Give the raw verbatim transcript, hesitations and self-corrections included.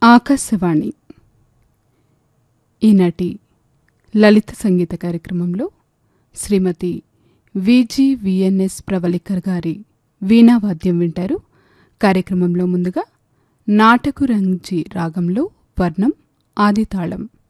ఆకాశవాణి ఈనాటి లలిత సంగీత కార్యక్రమంలో శ్రీమతి విజి విఎన్ఎస్ ప్రవళికర్ గారి వీణావాద్యం వింటారు. కార్యక్రమంలో ముందుగా నాటకు రంజి రాగంలో వర్ణం ఆదితాళం.